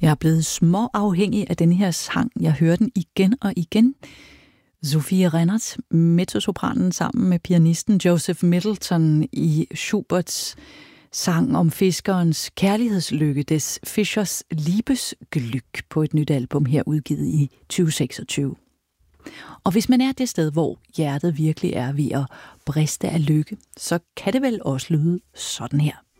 Jeg er blevet småafhængig af den her sang. Jeg hører den igen og igen. Sophie Rennert, mezzosopranen sammen med pianisten Joseph Middleton i Schuberts sang om fiskerens kærlighedslykke, des Fischers Liebesglück, på et nyt album her udgivet i 2026. Og hvis man er det sted, hvor hjertet virkelig er ved at briste af lykke, så kan det vel også lyde sådan her.